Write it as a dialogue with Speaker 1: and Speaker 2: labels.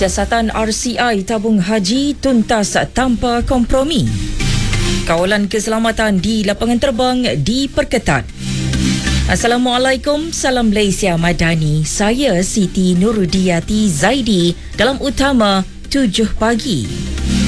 Speaker 1: Siasatan RCI tabung haji tuntas tanpa kompromi. Kawalan keselamatan di lapangan terbang diperketat. Assalamualaikum, salam Malaysia Madani. Saya Siti Nurudiati Zaidi dalam Utama 7 pagi.